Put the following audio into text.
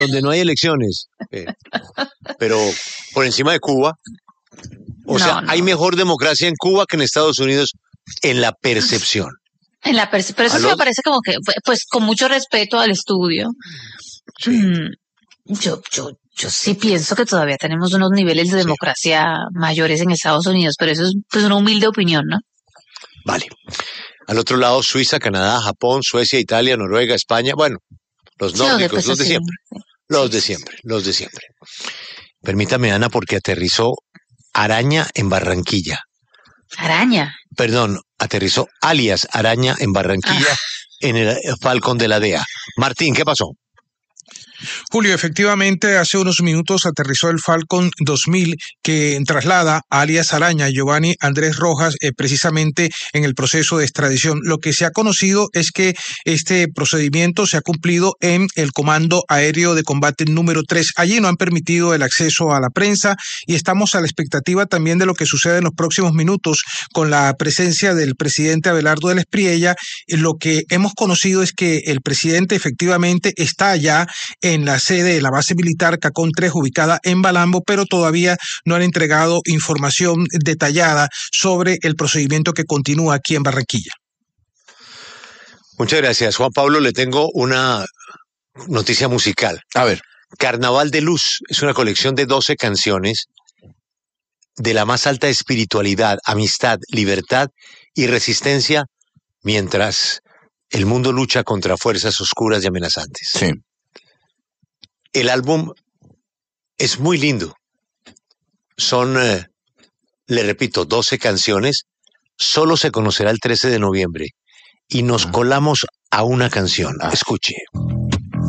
donde no hay elecciones. Pero por encima de Cuba. O sea, hay mejor democracia en Cuba que en Estados Unidos en la percepción. Pero eso sí me parece como que, pues, con mucho respeto al estudio. Sí. Yo sí pienso que todavía tenemos unos niveles de democracia mayores en Estados Unidos, pero eso es pues una humilde opinión, ¿no? Vale. Al otro lado, Suiza, Canadá, Japón, Suecia, Italia, Noruega, España. Bueno, los nórdicos, los de siempre. Los de siempre. Permítame, Ana, porque aterrizó Araña en Barranquilla. ¿Araña? Perdón, aterrizó alias Araña en Barranquilla en el Falcon de la DEA. Martín, ¿qué pasó? Julio, efectivamente, hace unos minutos aterrizó el Falcon 2000 que traslada a alias Araña Giovanni Andrés Rojas precisamente en el proceso de extradición. Lo que se ha conocido es que este procedimiento se ha cumplido en el Comando Aéreo de Combate número 3. Allí no han permitido el acceso a la prensa y estamos a la expectativa también de lo que sucede en los próximos minutos con la presencia del presidente Abelardo del Espriella. Lo que hemos conocido es que el presidente efectivamente está allá en la sede de la base militar Cacón 3 ubicada en Balambo, pero todavía no han entregado información detallada sobre el procedimiento que continúa aquí en Barranquilla. Muchas gracias, Juan Pablo. Le tengo una noticia musical. A ver. Carnaval de Luz es una colección de 12 canciones de la más alta espiritualidad, amistad, libertad y resistencia mientras el mundo lucha contra fuerzas oscuras y amenazantes. Sí. El álbum es muy lindo. Son, le repito, 12 canciones. Solo se conocerá el 13 de noviembre. Y nos colamos a una canción. Escuche.